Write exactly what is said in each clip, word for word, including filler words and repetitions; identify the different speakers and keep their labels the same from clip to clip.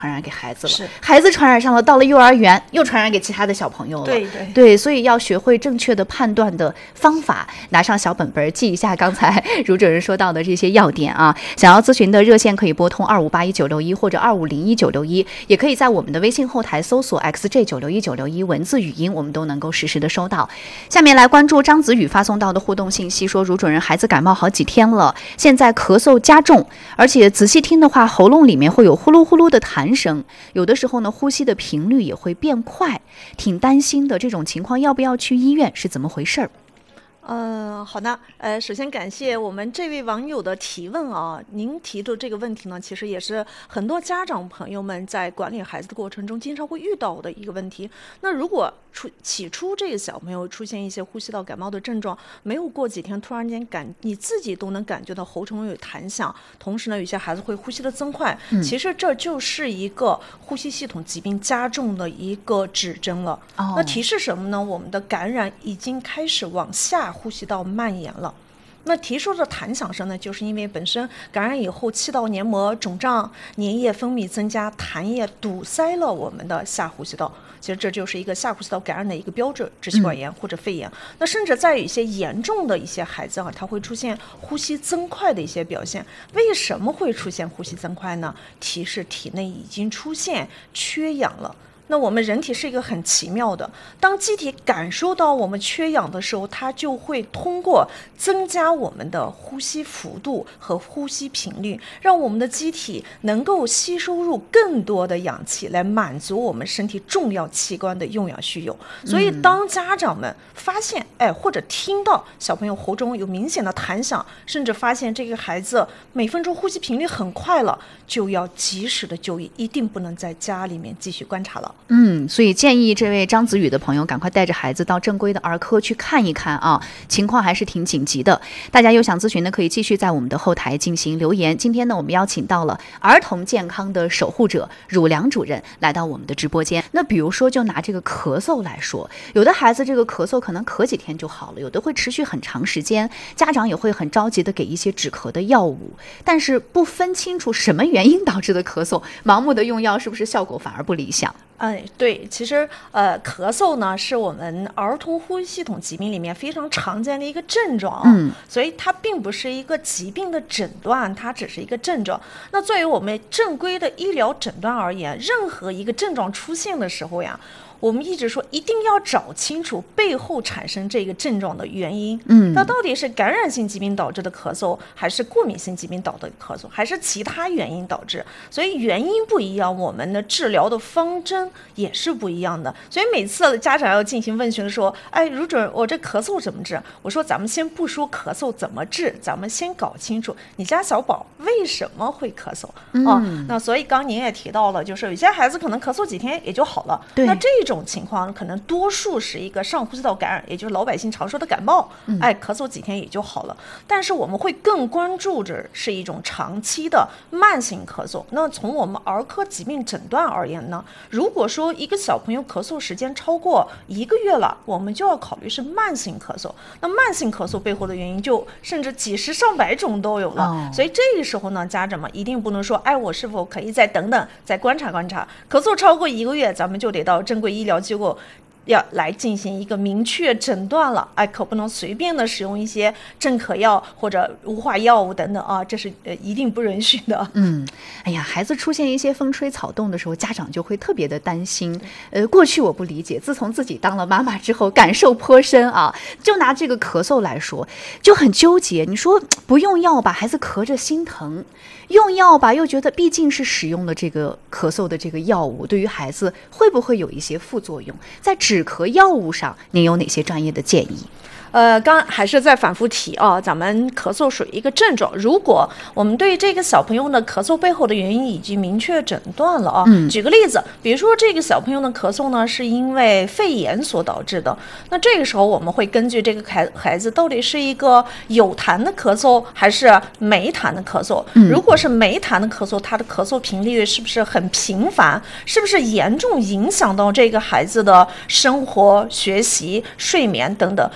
Speaker 1: 传染给孩子了，孩子传染上了，到了幼儿园又传染给其他的小朋友了。
Speaker 2: 对对
Speaker 1: 对，所以要学会正确的判断的方法，拿上小本本记一下刚才如主任说到的这些要点啊。想要咨询的热线可以拨通二五八一九六一或者二五零一九六一，也可以在我们的微信后台搜索 X J 九六一九六一，文字语音我们都能够实时的收到。下面来关注张子宇发送到的互动信息，说如主任，孩子感冒好几天了，现在咳嗽加重，而且仔细听的话，喉咙里面会有呼噜呼噜的痰声，有的时候呢呼吸的频率也会变快，挺担心的。这种情况要不要去医院，是怎么回事儿？
Speaker 2: 嗯，好的，呃，首先感谢我们这位网友的提问啊。您提的这个问题呢，其实也是很多家长朋友们在管理孩子的过程中经常会遇到的一个问题。那如果出起初这个小朋友出现一些呼吸道感冒的症状，没有过几天突然间感你自己都能感觉到喉中有痰响，同时呢有些孩子会呼吸的增快，嗯、其实这就是一个呼吸系统疾病加重的一个指征了。哦、那提示什么呢？我们的感染已经开始往下呼吸道蔓延了。那提出的痰响声呢，就是因为本身感染以后气道黏膜肿胀，粘液分泌增加，痰液堵塞了我们的下呼吸道。其实这就是一个下呼吸道感染的一个标志，支气管炎或者肺炎。嗯、那甚至在有一些严重的一些孩子啊，他会出现呼吸增快的一些表现。为什么会出现呼吸增快呢？提示体内已经出现缺氧了。那我们人体是一个很奇妙的，当机体感受到我们缺氧的时候，它就会通过增加我们的呼吸幅度和呼吸频率，让我们的机体能够吸收入更多的氧气，来满足我们身体重要器官的用氧需求。所以当家长们发现哎，或者听到小朋友喉中有明显的痰响，甚至发现这个孩子每分钟呼吸频率很快了，就要及时的就医，一定不能在家里面继续观察了。
Speaker 1: 嗯，所以建议这位张子宇的朋友赶快带着孩子到正规的儿科去看一看啊，情况还是挺紧急的。大家有想咨询的可以继续在我们的后台进行留言。今天呢，我们邀请到了儿童健康的守护者汝良主任来到我们的直播间。那比如说就拿这个咳嗽来说，有的孩子这个咳嗽可能咳几天就好了，有的会持续很长时间，家长也会很着急的给一些止咳的药物，但是不分清楚什么原因导致的咳嗽，盲目的用药是不是效果反而不理想？
Speaker 2: 哎，对，其实呃，咳嗽呢是我们儿童呼吸系统疾病里面非常常见的一个症状，嗯，所以它并不是一个疾病的诊断，它只是一个症状。那作为我们正规的医疗诊断而言，任何一个症状出现的时候呀，我们一直说一定要找清楚背后产生这个症状的原因。嗯，那到底是感染性疾病导致的咳嗽，还是过敏性疾病导致的咳嗽，还是其他原因导致？所以原因不一样，我们的治疗的方针也是不一样的。所以每次家长要进行问询的时候，哎，如准我这咳嗽怎么治？我说咱们先不说咳嗽怎么治，咱们先搞清楚你家小宝为什么会咳嗽。嗯、哦，那所以刚您也提到了，就是有些孩子可能咳嗽几天也就好了。对，那这种这种情况可能多数是一个上呼吸道感染，也就是老百姓常说的感冒，嗯、哎，咳嗽几天也就好了。但是我们会更关注着是一种长期的慢性咳嗽。那从我们儿科疾病诊断而言呢，如果说一个小朋友咳嗽时间超过一个月了，我们就要考虑是慢性咳嗽。那慢性咳嗽背后的原因就甚至几十上百种都有了。哦、所以这个时候呢，家长们一定不能说，哎，我是否可以再等等，再观察观察。咳嗽超过一个月，咱们就得到正规医疗医疗机构要来进行一个明确诊断了，哎，可不能随便的使用一些镇咳药或者无化药物等等啊，这是呃一定不允许的。
Speaker 1: 嗯，哎呀，孩子出现一些风吹草动的时候，家长就会特别的担心。呃，过去我不理解，自从自己当了妈妈之后，感受颇深啊。就拿这个咳嗽来说，就很纠结。你说不用药吧，孩子咳着心疼；用药吧，又觉得毕竟是使用了这个咳嗽的这个药物，对于孩子会不会有一些副作用？在止咳药物上，您有哪些专业的建议？
Speaker 2: 呃，刚还是在反复提啊，咱们咳嗽属于一个症状。如果我们对这个小朋友的咳嗽背后的原因已经明确诊断了啊，嗯、举个例子，比如说这个小朋友的咳嗽呢是因为肺炎所导致的，那这个时候我们会根据这个孩孩子到底是一个有痰的咳嗽还是没痰的咳嗽。嗯、如果是没痰的咳嗽，他的咳嗽频率是不是很频繁？是不是严重影响到这个孩子的生活、学习、睡眠等等？呃，根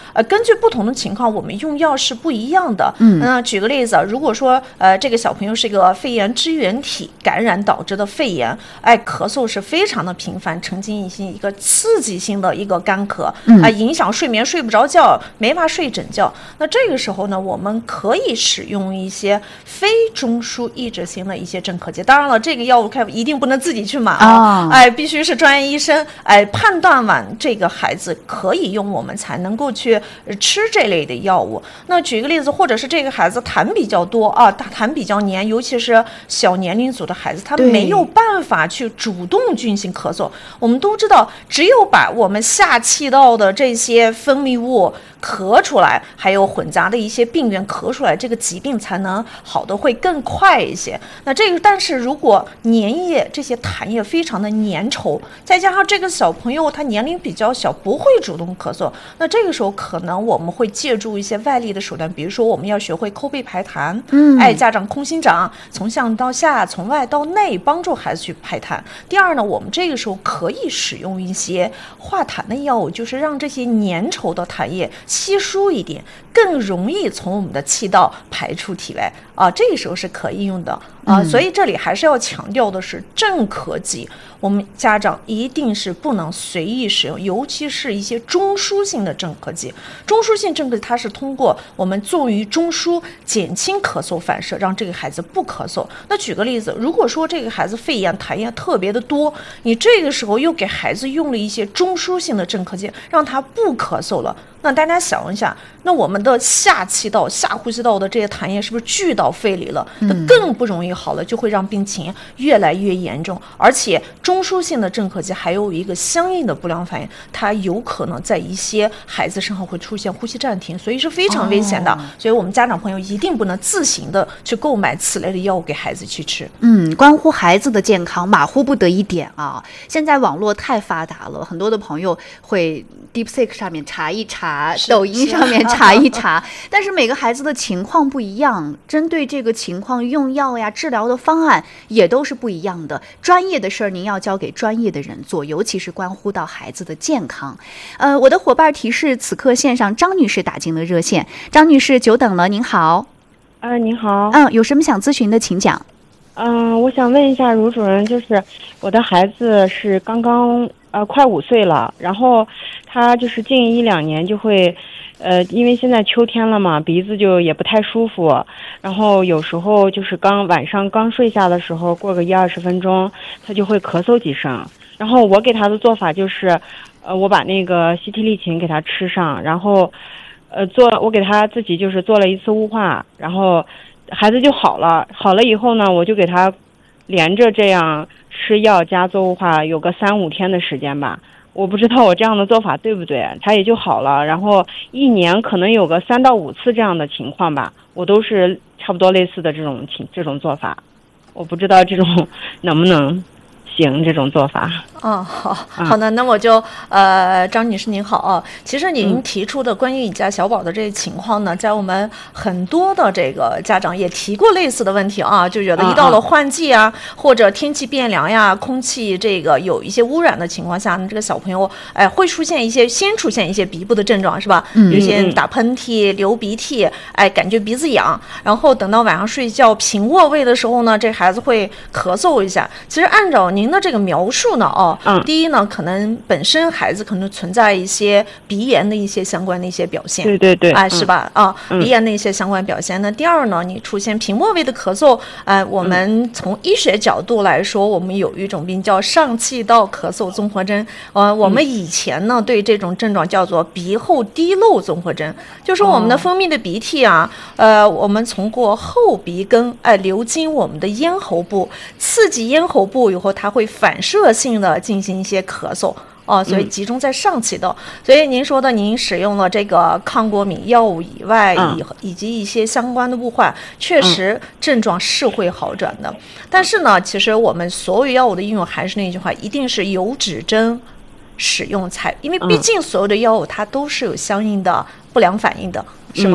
Speaker 2: 据不同的情况，我们用药是不一样的。
Speaker 1: 嗯，
Speaker 2: 那举个例子，如果说呃这个小朋友是一个肺炎支原体感染导致的肺炎，哎，咳嗽是非常的频繁，呈现一些一个刺激性的一个干咳，啊、呃，影响睡眠，睡不着觉，没法睡整觉。那这个时候呢，我们可以使用一些非中枢抑制性的一些镇咳剂。当然了，这个药物开一定不能自己去买啊，哦、哎，必须是专业医生哎判断完这个孩子可以用，我们才能够去吃这类的药物。那举个例子，或者是这个孩子痰比较多啊，痰比较黏，尤其是小年龄组的孩子，他没有办法去主动进行咳嗽。我们都知道，只有把我们下气道的这些分泌物咳出来，还有混杂的一些病原咳出来，这个疾病才能好的会更快一些。那这个，但是如果粘液这些痰液非常的粘稠，再加上这个小朋友他年龄比较小，不会主动咳嗽，那这个时候可能我们会借助一些外力的手段，比如说我们要学会抠背排痰，嗯，哎，家长空心掌，从上到下，从外到内，帮助孩子去排痰。第二呢，我们这个时候可以使用一些化痰的药物，就是让这些粘稠的痰液稀疏一点，更容易从我们的气道排出体外啊，这个时候是可以用的啊。嗯、所以这里还是要强调的是，镇咳剂我们家长一定是不能随意使用，尤其是一些中枢性的镇咳剂。中枢性镇咳剂它是通过我们作于中枢减轻咳嗽反射，让这个孩子不咳嗽。那举个例子，如果说这个孩子肺炎痰液特别的多，你这个时候又给孩子用了一些中枢性的镇咳剂，让他不咳嗽了，那大家想一下，那我们的下气道、下呼吸道的这些痰液是不是聚到肺里了？那更不容易好了，就会让病情越来越严重。而且中枢性的镇咳剂还有一个相应的不良反应，它有可能在一些孩子身上会出现呼吸暂停，所以是非常危险的。哦、所以我们家长朋友一定不能自行的去购买此类的药物给孩子去吃。
Speaker 1: 嗯，关乎孩子的健康，马虎不得一点啊！现在网络太发达了，很多的朋友会 DeepSeek 上面查一查，抖音上面查一查，但是每个孩子的情况不一样，针对这个情况用药呀、治疗的方案也都是不一样的。专业的事儿您要交给专业的人做，尤其是关乎到孩子的健康。呃，我的伙伴提示，此刻线上张女士打进了热线。张女士，久等了，您好。
Speaker 3: 呃，您好。
Speaker 1: 嗯，有什么想咨询的，请讲。
Speaker 3: 嗯、呃，我想问一下卢主任，就是我的孩子是刚刚呃快五岁了，然后他就是近一两年就会，呃，因为现在秋天了嘛，鼻子就也不太舒服，然后有时候就是刚晚上刚睡下的时候，过个一二十分钟，他就会咳嗽几声。然后我给他的做法就是，呃，我把那个西替利嗪给他吃上，然后，呃，做我给他自己就是做了一次雾化，然后孩子就好了。好了以后呢，我就给他连着这样吃药加做雾化，有个三五天的时间吧。我不知道我这样的做法对不对，他也就好了。然后一年可能有个三到五次这样的情况吧，我都是差不多类似的这种情这种做法。我不知道这种能不能行这种做法。
Speaker 2: 哦，好好的，那我就呃，张女士您好啊。其实您提出的关于你家小宝的这个情况呢，在我们很多的这个家长也提过类似的问题啊，就觉得一到了换季啊，或者天气变凉呀，空气这个有一些污染的情况下，这个小朋友哎会出现一些先出现一些鼻部的症状是吧？嗯，有些打喷嚏、流鼻涕，哎，感觉鼻子痒，然后等到晚上睡觉平卧位的时候呢，这孩子会咳嗽一下。其实按照您的这个描述呢，哦。嗯，第一呢，可能本身孩子可能存在一些鼻炎的一些相关的一些表现，
Speaker 3: 对对对，
Speaker 2: 哎，是吧？啊，鼻炎的一些相关表现。那第二呢，你出现平卧位的咳嗽，哎，我们从医学角度来说，我们有一种病叫上气道咳嗽综合征。呃，我们以前呢对这种症状叫做鼻后滴漏综合征，就是我们的分泌的鼻涕啊，呃，我们从过后鼻根哎流经我们的咽喉部，刺激咽喉部以后，它会反射性的进行一些咳嗽哦，所以集中在上气道。嗯、所以您说的，您使用了这个抗过敏药物以外，嗯、以以及一些相关的雾化，确实症状是会好转的。嗯、但是呢，其实我们所有药物的应用还是那句话，一定是有指针使用才，因为毕竟所有的药物它都是有相应的不良反应的，嗯、是吗？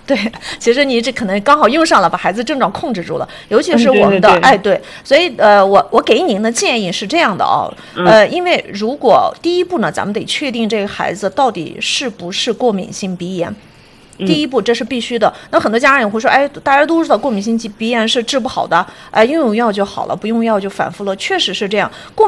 Speaker 2: 对，其实你这可能刚好用上了，把孩子症状控制住了，尤其是我们的、
Speaker 3: 嗯、对对对
Speaker 2: 哎对，所以呃，我我给您的建议是这样的哦，
Speaker 3: 嗯、
Speaker 2: 呃，因为如果第一步呢，咱们得确定这个孩子到底是不是过敏性鼻炎。第一步，这是必须的。那很多家长也会说，哎，大家都知道过敏性鼻炎是治不好的，哎，用用药就好了，不用药就反复了，确实是这样。过